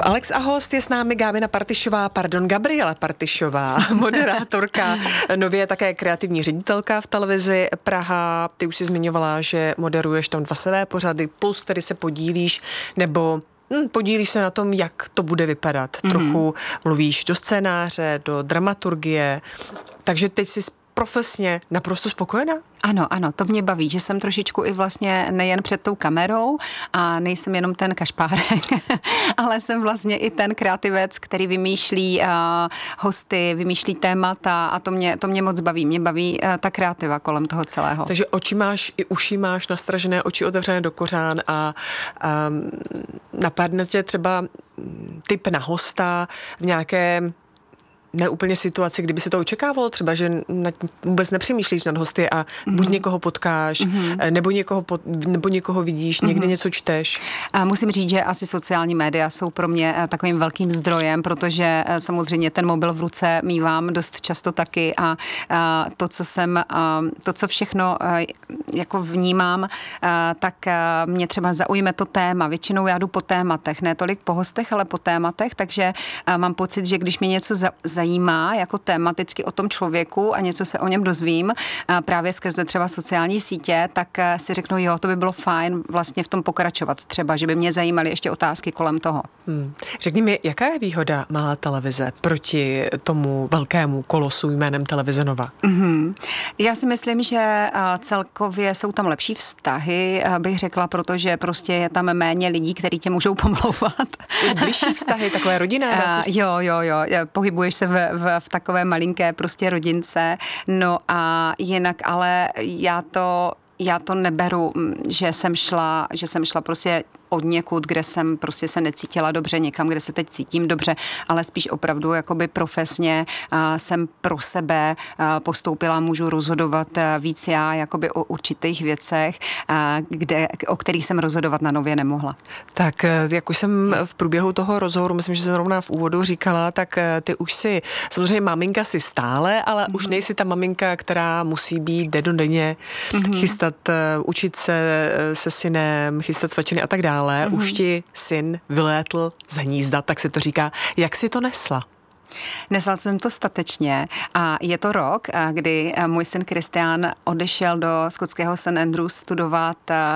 Alex a host je s námi Gabriela Partišová, moderátorka, nově také kreativní ředitelka v televizi Praha. Ty už si zmiňovala, že moderuješ tam 2 své pořady, plus tedy se podílíš, nebo podílíš se na tom, jak to bude vypadat. Trochu mluvíš do scénáře, do dramaturgie, takže teď jsi profesně naprosto spokojená? Ano, to mě baví, že jsem trošičku i vlastně nejen před tou kamerou a nejsem jenom ten kašpárek, ale jsem vlastně i ten kreativec, který vymýšlí hosty, vymýšlí témata a to mě moc baví. Mě baví ta kreativa kolem toho celého. Takže oči máš i uši máš nastražené, oči otevřené do kořán a napadne tě třeba tip na hosta v nějaké neúplně situaci, kdyby se to očekávalo, třeba, že vůbec nepřemýšlíš nad hosty a buď někoho potkáš, nebo někoho vidíš, někde něco čteš. A musím říct, že asi sociální média jsou pro mě takovým velkým zdrojem, protože samozřejmě ten mobil v ruce mívám dost často taky a to, co všechno jako vnímám, tak mě třeba zaujme to téma. Většinou já jdu po tématech, ne tolik po hostech, ale po tématech, takže mám pocit, že když mě něco zajímá jako tematicky o tom člověku a něco se o něm dozvím, právě skrze třeba sociální sítě, tak si řeknu, jo, to by bylo fajn vlastně v tom pokračovat třeba, že by mě zajímaly ještě otázky kolem toho. Řekni mi, jaká je výhoda malé televize proti tomu velkému kolosu jménem Televize Nova? Já si myslím, že celkově jsou tam lepší vztahy, bych řekla, protože prostě je tam méně lidí, kteří tě můžou pomlouvat. Bližší vztahy, takové rodinné? Jo. Pohybuješ se v takové malinké prostě rodince. No a jinak, ale já to neberu, že jsem šla prostě od někud, kde jsem prostě se necítila dobře, někam, kde se teď cítím dobře, ale spíš opravdu jakoby profesně jsem pro sebe postoupila, můžu rozhodovat víc já jakoby o určitých věcech, o kterých jsem rozhodovat na Nově nemohla. Tak, jak už jsem v průběhu toho rozhovoru, myslím, že jsem zrovna v úvodu říkala, tak ty už si, samozřejmě maminka si stále, ale už nejsi ta maminka, která musí být dennodenně, chystat, učit se synem, chystat svačiny a tak dále. Už ti syn vylétl z hnízda, tak se to říká. Jak si to nesla? Nesla jsem to statečně a je to rok, kdy můj syn Kristián odešel do skotského St. Andrews studovat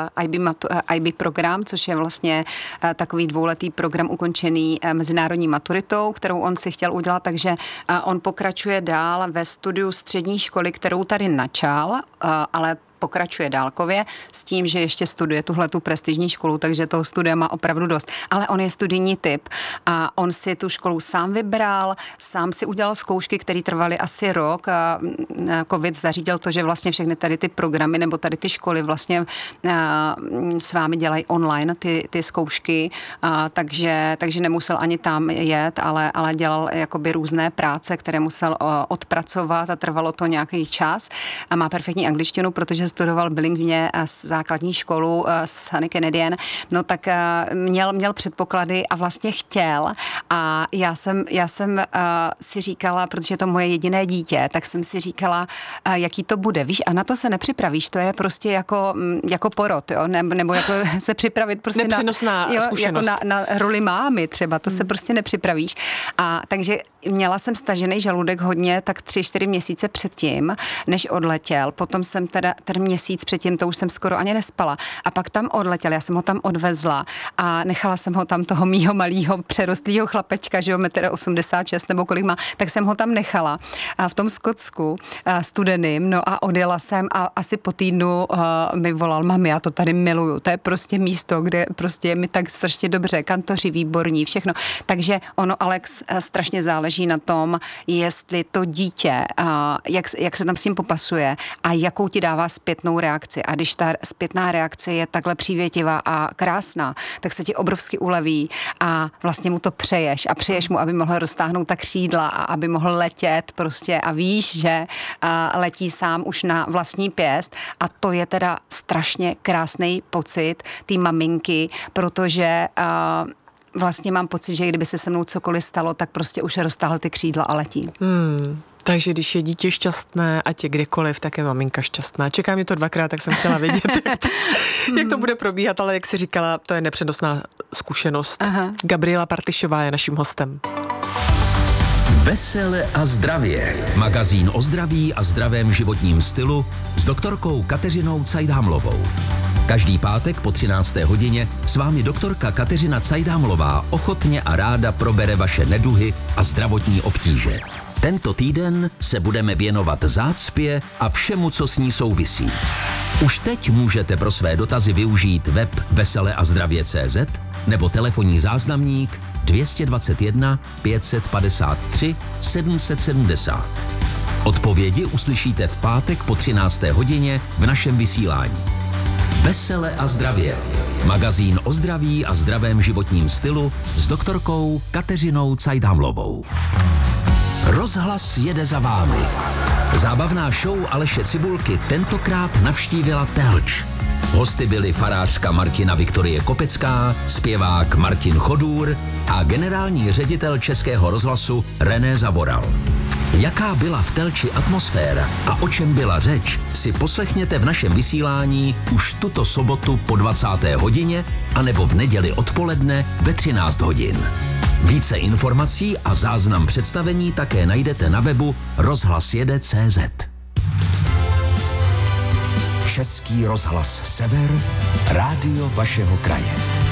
IB program, což je vlastně takový 2letý program ukončený mezinárodní maturitou, kterou on si chtěl udělat, takže on pokračuje dál ve studiu střední školy, kterou tady načal, ale pokračuje dálkově s tím, že ještě studuje tuhletu prestižní školu, takže toho studia má opravdu dost. Ale on je studijní typ a on si tu školu sám vybral, sám si udělal zkoušky, které trvaly asi rok. Covid zařídil to, že vlastně všechny tady ty programy nebo tady ty školy vlastně s vámi dělají online ty zkoušky, takže nemusel ani tam jet, ale dělal jakoby různé práce, které musel odpracovat a trvalo to nějaký čas. A má perfektní angličtinu, protože studoval bilingvně základní školu s Honey Canadian, no tak měl předpoklady a vlastně chtěl a já jsem si říkala, protože je to moje jediné dítě, tak jsem si říkala, jaký to bude, víš, a na to se nepřipravíš, to je prostě jako porod, jo, nebo jako se připravit prostě nepřenosná zkušenost. Jako na roli mámy třeba, to se prostě nepřipravíš. A takže měla jsem stažený žaludek hodně tak 3-4 měsíce předtím, než odletěl. Potom jsem teda ten měsíc předtím, to už jsem skoro ani nespala. A pak tam odletěl, já jsem ho tam odvezla a nechala jsem ho tam toho mýho malýho přerostlýho chlapečka, že jo, 1,86 m nebo kolik má, tak jsem ho tam nechala v tom Skotsku studeným, no a odjela jsem a asi po týdnu mi volal, mami, já to tady miluju, to je prostě místo, kde prostě je mi tak strašně dobře, kantoři výborní, všechno. Takže ono, Alex, strašně záleží na tom, jestli to dítě, jak se tam s tím popasuje a jakou ti dává zpětnou reakci. A když ta zpětná reakce je takhle přívětivá a krásná, tak se ti obrovsky uleví a vlastně mu to přeješ a přeješ mu, aby mohl roztáhnout ta křídla a aby mohl letět prostě a víš, že letí sám už na vlastní pěst a to je teda strašně krásný pocit té maminky, protože vlastně mám pocit, že kdyby se mnou cokoliv stalo, tak prostě už roztáhl ty křídla a letí. Takže když je dítě šťastné, ať je kdekoliv, tak je maminka šťastná. Čeká mě to 2krát, tak jsem chtěla vědět, jak to bude probíhat, ale jak jsi říkala, to je nepřenosná zkušenost. Aha. Gabriela Partyšová je naším hostem. Vesele a zdravě. Magazín o zdraví a zdravém životním stylu s doktorkou Kateřinou Cajdhamlovou. Každý pátek po 13. hodině s vámi doktorka Kateřina Cajdhamlová ochotně a ráda probere vaše neduhy a zdravotní obtíže. Tento týden se budeme věnovat zácpě a všemu, co s ní souvisí. Už teď můžete pro své dotazy využít web veseleazdravě.cz nebo telefonní záznamník 221 553 770. Odpovědi uslyšíte v pátek po 13. hodině v našem vysílání. Vesele a zdravě. Magazín o zdraví a zdravém životním stylu s doktorkou Kateřinou Cajdhamlovou. Rozhlas jede za vámi. Zábavná show Aleše Cibulky tentokrát navštívila Telč. Hosty byli farářka Martina Viktorie Kopecká, zpěvák Martin Chodůr a generální ředitel Českého rozhlasu René Zavoral. Jaká byla v Telči atmosféra a o čem byla řeč, si poslechněte v našem vysílání už tuto sobotu po 20. hodině anebo v neděli odpoledne ve 13 hodin. Více informací a záznam představení také najdete na webu rozhlasjede.cz. Český rozhlas Sever, rádio vašeho kraje.